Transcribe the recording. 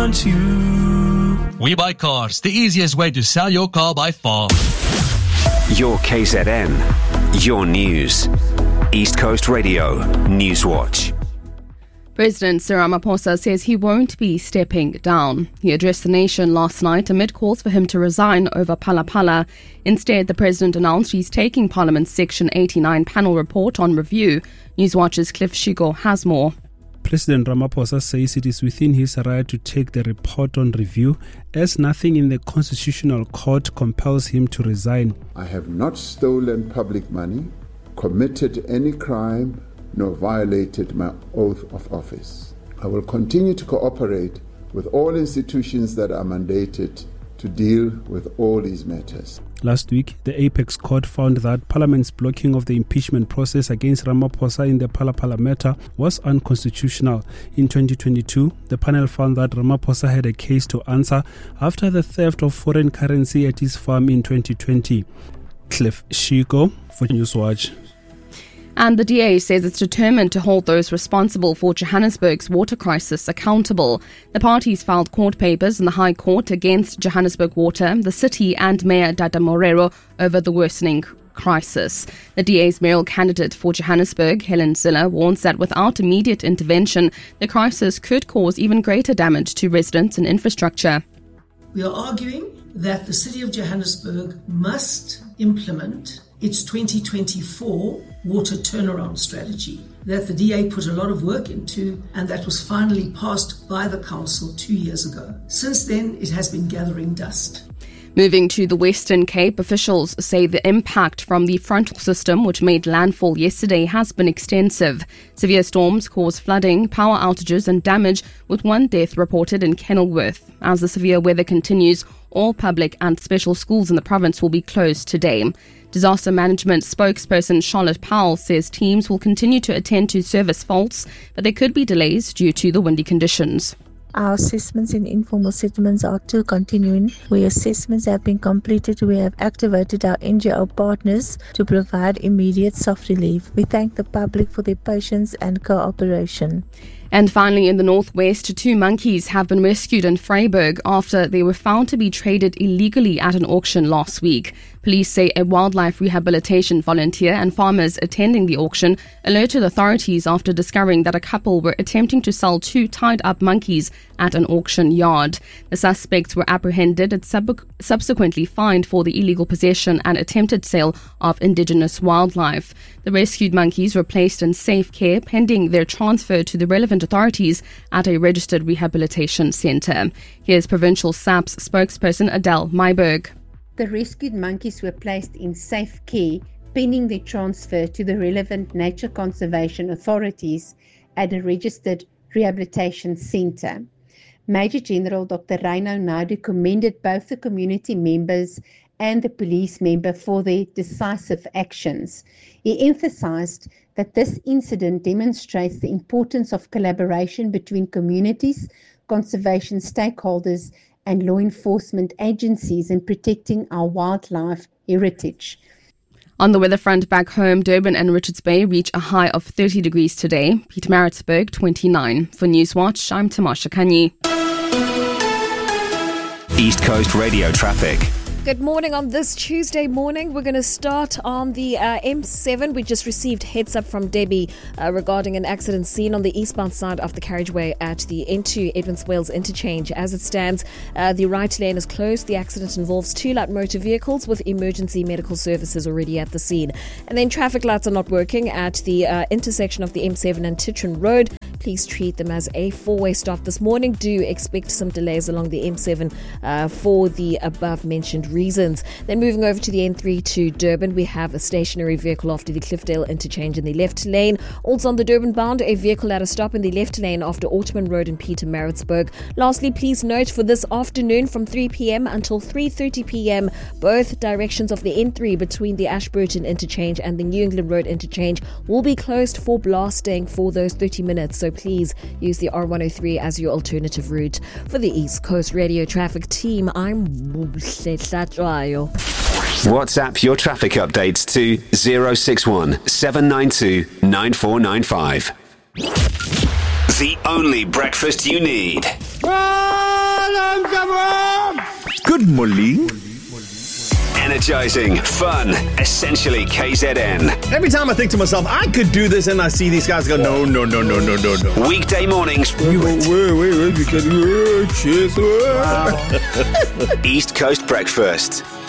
want you. We Buy Cars, the easiest way to sell your car by far. Your KZN, your news. East Coast Radio, Newswatch. President Cyril Ramaphosa says he won't be stepping down. He addressed the nation last night amid calls for him to resign over Phala Phala. Instead, the president announced he's taking Parliament's Section 89 panel report on review. Newswatch's Cliff Shigo has more. President Ramaphosa says it is within his right to take the report on review, as nothing in the Constitutional Court compels him to resign. I have not stolen public money, committed any crime, nor violated my oath of office. I will continue to cooperate with all institutions that are mandated to deal with all these matters. Last week, the Apex Court found that Parliament's blocking of the impeachment process against Ramaphosa in the Phala Phala matter was unconstitutional. In 2022, the panel found that Ramaphosa had a case to answer after the theft of foreign currency at his farm in 2020. Cliff Shigo for Newswatch. And the DA says it's determined to hold those responsible for Johannesburg's water crisis accountable. The parties filed court papers in the High Court against Johannesburg Water, the city and Mayor Dada Morero over the worsening crisis. The DA's mayoral candidate for Johannesburg, Helen Zille, warns that without immediate intervention, the crisis could cause even greater damage to residents and infrastructure. We are arguing that the City of Johannesburg must implement its 2024 water turnaround strategy that the DA put a lot of work into and that was finally passed by the council 2 years ago. Since then, it has been gathering dust. Moving to the Western Cape, officials say the impact from the frontal system, which made landfall yesterday, has been extensive. Severe storms caused flooding, power outages and damage, with one death reported in Kenilworth. As the severe weather continues, all public and special schools in the province will be closed today. Disaster management spokesperson Charlotte Powell says teams will continue to attend to service faults, but there could be delays due to the windy conditions. Our assessments in informal settlements are still continuing. Where assessments have been completed, we have activated our NGO partners to provide immediate soft relief. We thank the public for their patience and cooperation. And finally, in the northwest, 2 monkeys have been rescued in Vryburg after they were found to be traded illegally at an auction last week. Police say a wildlife rehabilitation volunteer and farmers attending the auction alerted authorities after discovering that a couple were attempting to sell 2 tied-up monkeys at an auction yard. The suspects were apprehended and subsequently fined for the illegal possession and attempted sale of indigenous wildlife. The rescued monkeys were placed in safe care pending their transfer to the relevant authorities at a registered rehabilitation centre. Here's Provincial SAPS spokesperson Adele Myberg. The rescued monkeys were placed in safe care pending their transfer to the relevant nature conservation authorities at a registered rehabilitation centre. Major General Dr. Reino Naidu commended both the community members and the police member for their decisive actions. He emphasized that this incident demonstrates the importance of collaboration between communities, conservation stakeholders, and law enforcement agencies in protecting our wildlife heritage. On the weather front back home, Durban and Richards Bay reach a high of 30 degrees today. Pietermaritzburg 29. For Newswatch, I'm Tamasha Kanyi. East Coast Radio traffic. Good morning. On this Tuesday morning, we're going to start on the M7. We just received heads up from Debbie regarding an accident seen on the eastbound side of the carriageway at the N2 Edmonds Wales interchange. As it stands, the right lane is closed. The accident involves 2 light motor vehicles with emergency medical services already at the scene. And then traffic lights are not working at the intersection of the M7 and Titran Road. Please treat them as a 4-way stop this morning. Do expect some delays along the M7 for the above mentioned reasons. Then moving over to the N3 to Durban, we have a stationary vehicle after the Cliffdale interchange in the left lane. Also on the Durban bound, a vehicle at a stop in the left lane after Ottoman Road in Pietermaritzburg. Lastly, please note for this afternoon from 3 p.m. until 3:30 p.m, both directions of the N3 between the Ashburton interchange and the New England Road interchange will be closed for blasting for those 30 minutes. So please use the R103 as your alternative route. For the East Coast Radio Traffic Team, I'm WhatsApp your traffic updates to 061 792 9495. The only breakfast you need. Good morning. Energizing, fun, essentially KZN. Every time I think to myself, I could do this, and I see these guys go, no. Weekday mornings. Wait, you can cheers. East Coast Breakfast.